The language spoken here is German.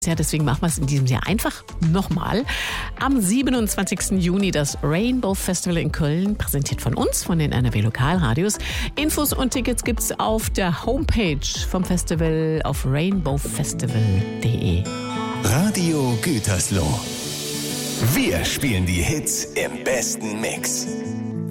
Ja, deswegen machen wir es in diesem Jahr einfach nochmal. Am 27. Juni das Rainbow Festival in Köln, präsentiert von uns, von den NRW Lokalradios. Infos und Tickets gibt's auf der Homepage vom Festival auf rainbowfestival.de. Radio Gütersloh. Wir spielen die Hits im besten Mix.